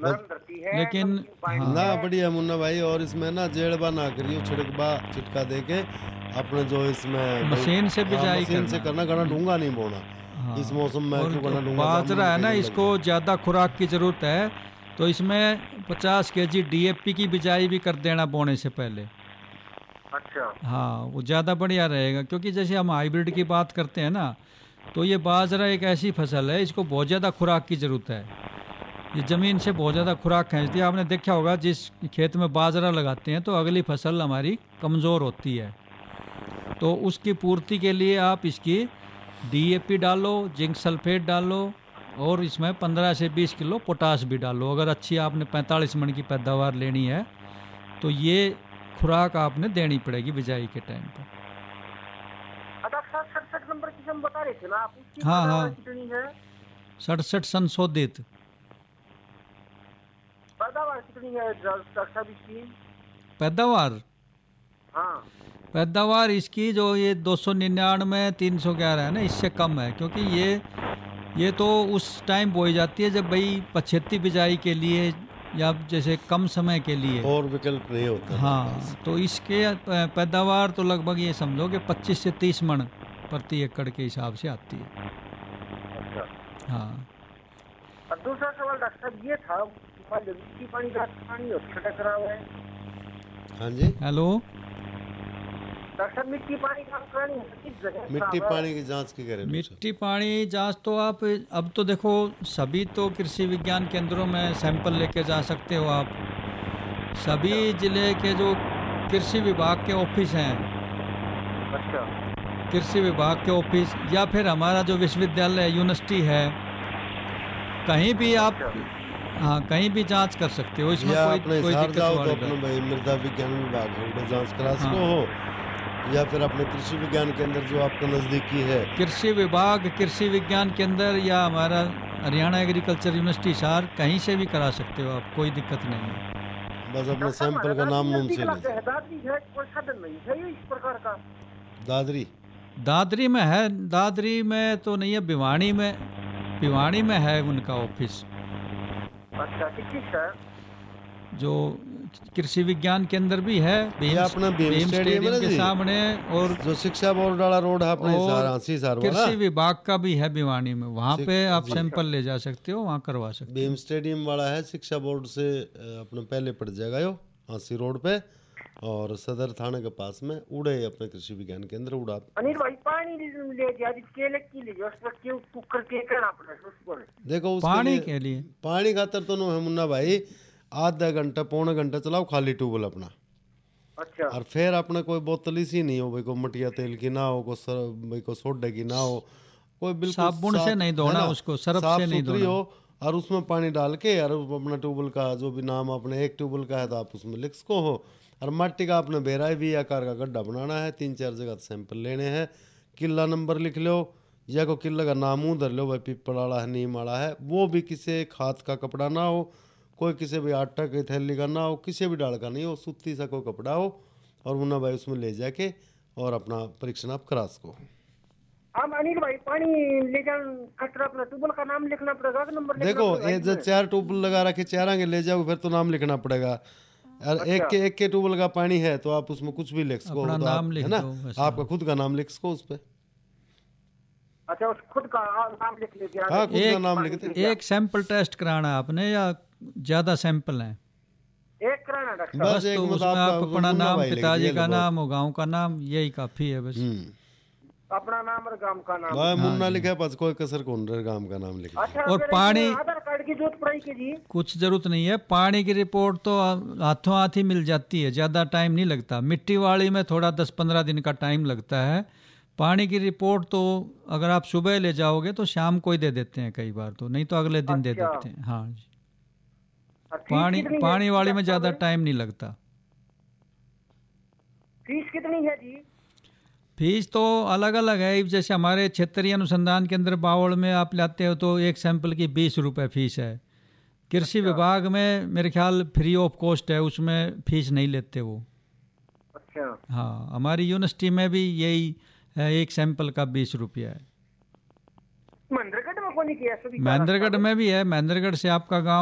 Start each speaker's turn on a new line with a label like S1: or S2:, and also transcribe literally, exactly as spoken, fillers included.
S1: नरम धरती है
S2: लेकिन
S1: पानी
S3: ना
S1: है।
S3: बढ़िया मुन्ना भाई। और इसमें ना जेड़बा ना करियो, छिड़कबा छिटका दे के अपने जो इसमें
S2: मशीन से
S3: हाँ,
S2: बिजाई
S3: मशीन से
S2: करना।
S3: करना, घना डूंगा नहीं बोना
S2: हाँ,
S3: इस मौसम में।
S2: और
S3: क्यों
S2: जो
S3: करना डूंगा
S2: बाजरा है ना, इसको ज़्यादा खुराक की ज़रूरत है, तो इसमें पचास केजी डीएपी की बिजाई भी कर देना बोने से पहले।
S1: अच्छा
S2: हाँ, वो ज़्यादा बढ़िया रहेगा, क्योंकि जैसे हम हाइब्रिड की बात करते हैं ना, तो ये बाजरा एक ऐसी फसल है, इसको बहुत ज़्यादा खुराक की ज़रूरत है। ये ज़मीन से बहुत ज़्यादा खुराक खींचती है। आपने देखा होगा, जिस खेत में बाजरा लगाते हैं तो अगली फसल हमारी कमज़ोर होती है, तो उसकी पूर्ति के लिए आप इसकी डीएपी डालो, जिंक सल्फेट डालो, और इसमें पंद्रह से बीस किलो पोटाश भी डालो। अगर अच्छी आपने पैंतालीस मन की पैदावार लेनी है तो ये खुराक आपने देनी पड़ेगी बिजाई के टाइम पर।
S1: सड़सठ नंबर किस्म बता रहे थे ना आप, उसकी
S2: हाँ,
S1: पैदावार
S2: हाँ।
S1: कितनी है?
S2: सड़सठ संशोधित
S1: पैदावार कितनी है डॉक्टर साहब इसकी?
S2: पैदावार
S1: हाँ
S2: पैदावार इसकी जो ये दो सौ निन्यानवे तीन सौ ग्यारह है ना, इससे कम है, क्योंकि ये ये तो उस टाइम बोई जाती है जब भाई पछेती बिजाई के लिए या जैसे कम समय के लिए,
S3: और विकल्प नहीं होता।
S2: हाँ, तो इसके पैदावार तो लगभग ये समझो कि पच्चीस से तीस मन प्रति एकड़ के हिसाब से आती है।
S1: अच्छा।
S2: हाँ,
S1: और दूसरा सवाल डॉक्टर साहब ये था, मिट्टी पानी का पानी और छटा करा हुआ है।
S3: हाँ जी,
S2: हेलो
S1: डॉक्टर साहब, मिट्टी पानी का करानी है किस जगह?
S3: मिट्टी पानी की जांच की करें।
S2: मिट्टी पानी जांच तो आप अब तो देखो सभी तो कृषि विज्ञान केंद्रों में सैंपल लेके जा सकते हो आप। सभी जिले के जो कृषि विभाग के ऑफिस हैं,
S1: अच्छा
S2: कृषि विभाग के ऑफिस, या फिर हमारा जो विश्वविद्यालय यूनिवर्सिटी है, कहीं भी आप हाँ कहीं भी जांच कर सकते हो। इसमें
S3: या
S2: कोई
S3: अपने
S2: कोई
S3: हिसार
S2: दिक्कत
S3: जाओ तो
S2: वाली
S3: अपने
S2: बात।
S3: भाई मृदा विज्ञान विभाग है उधर जांच करा सको
S2: हाँ।
S3: हो, या फिर अपने कृषि विज्ञान केंद्र जो आपका नजदीकी है,
S2: कृषि विभाग, कृषि विज्ञान केंद्र, या हमारा हरियाणा एग्रीकल्चर यूनिवर्सिटी हिसार, कहीं से भी करा सकते हो आप, कोई दिक्कत नहीं है।
S3: बस अपने सैंपल का नाम नूम से ले जाओ।
S1: दादरी है, कोई साधन नहीं है ये इस प्रकार का?
S3: दादरी
S2: दादरी में है, दादरी में तो नहीं है, भिवानी में भिवानी में है उनका ऑफिस,
S1: अच्छा किस है?
S2: जो कृषि विज्ञान केंद्र भी है भीम,
S3: ये अपना भीम
S2: भीम
S3: स्टेडियम है ना
S2: के
S3: जी?
S2: सामने, और
S3: जो शिक्षा बोर्ड वाला रोड है अपने
S2: और
S3: हिसार हांसी हिसार वाला,
S2: कृषि विभाग का भी है भिवानी में, वहाँ
S3: शिक-
S2: पे आप
S3: जी।
S2: सैंपल ले जा सकते हो, वहाँ करवा सकते हो।
S3: भीम स्टेडियम वाला है, शिक्षा बोर्ड से अ, अपने पहले पड़ जाएगा यो हांसी रोड पे, और सदर थाने के पास में उड़े अपने कृषि विज्ञान केंद्र उड़ा।
S1: अनिल भाई पानी ले जा, केले की ले जा, उस पर क्यों कुकर के करना पड़ा उसको?
S3: देखो उसके
S2: पानी
S3: लिए-
S2: के लिए
S3: पानी खातर तो नो है मुन्ना भाई, आधा घंटा पौने घंटा चलाओ खाली ट्यूबवेल अपना,
S1: अच्छा
S3: और फिर अपने कोई बोतल इसी नहीं हो भाई, को मटिया तेल की ना हो, को सर भाई को सोडा की ना हो, कोई बिल्कुल
S2: साबुन से
S3: साफ-
S2: नहीं
S3: है
S2: धोना
S3: ना?
S2: उसको, सर्फ
S3: साफ
S2: से नहीं
S3: सुथरी
S2: धोना।
S3: हो, और उसमें पानी डाल के, और अपना ट्यूबवेल का जो भी नाम अपने एक ट्यूबवेल का है तो आप उसमें लिख सको हो, और मिट्टी का आपने बेराई भी आकार का गड्ढा बनाना है, तीन चार जगह सैंपल लेने हैं, किला नंबर लिख लो, या को किला का नाम उधर लो भाई, पीपल वाला है नीम वाला है, वो भी किसी खाद का कपड़ा ना हो, कोई किसी भी आटा की थैली का ना हो, किसी भी डाल का नहीं हो, सूती सा कोई कपड़ा हो, और मुन्ना भाई उसमें ले जाके और अपना परीक्षण आप करा सको।
S1: हम अनिल भाई पानी ले जा खतरा अपना ट्यूबवेल का नाम लिखना पड़ेगा, नंबर लिखना
S3: देखो
S1: पड़ेगा
S3: ये जो
S1: इसमें?
S3: चार ट्यूबवेल लगा रखे, चारांगे ले जाओ फिर तो नाम लिखना पड़ेगा, और एक के एक के ट्यूबवेल का पानी है तो आप उसमें कुछ भी लिख सको,
S2: अपना
S3: तो
S2: नाम
S3: आप,
S2: लिख
S3: है ना,
S2: दो बस।
S3: आपका खुद का नाम लिख सको उस पे।
S1: अच्छा उस खुद का नाम लिख लीजिए।
S3: हाँ, खुद का
S2: एक
S3: नाम लिख दे।
S2: एक सैंपल टेस्ट कराना है आपने, या ज्यादा सैंपल हैं?
S1: एक कराना डॉक्टर
S3: बस
S2: बस
S3: एक
S2: तो
S3: मतलब
S2: उसमें
S3: आपका
S2: आप अपना
S3: मुन्ना
S2: नाम,
S3: भाई लिख
S2: पिताजी
S3: दिए
S2: का
S3: लो
S2: नाम और गांव का नाम, यही काफी है बस।
S3: हम्म
S1: अपना नाम और गांव का नाम।
S3: भाई मुन्ना लिखा है, बस कोई कसर कौन रहे, गांव का नाम लिख
S1: अच्छा
S2: और
S1: अगर
S2: पानी-
S1: इसमें आधार कार्ड की जरूरत पड़ेगी जी?
S2: कुछ जरूरत नहीं है, पानी की रिपोर्ट तो हाथों हाथ ही मिल जाती है, ज़्यादा टाइम नहीं लगता। मिट्टी वाली में थोड़ा दस पंद्रह दिन का टाइम लगता है। पानी की रिपोर्ट तो अगर आप सुबह ले जाओगे तो शाम को ही दे देते हैं कई बार, तो नहीं तो अगले दिन दे
S1: अच्छा।
S2: देते हैं। हाँ जी,
S1: और फीस
S2: पानी
S1: कितनी है
S2: पानी वाली में
S1: डॉक्टर
S2: ज़्यादा
S1: साहब?
S2: टाइम नहीं लगता।
S1: फीस कितनी है जी?
S2: फीस तो अलग अलग है, जैसे हमारे क्षेत्रीय अनुसंधान केंद्र बावड़ में आप लाते हो तो एक सैंपल की बीस रुपये फीस है। कृषि विभाग में मेरे ख्याल फ्री ऑफ कॉस्ट है, उसमें फीस नहीं लेते वो।
S1: अच्छा
S2: हाँ, हमारी यूनिवर्सिटी में भी यही है, एक सैंपल का बीस रुपया है।
S1: महेंद्रगढ़ में कौन किया?
S2: महेंद्रगढ़ में भी है, महेंद्रगढ़ से आपका गांव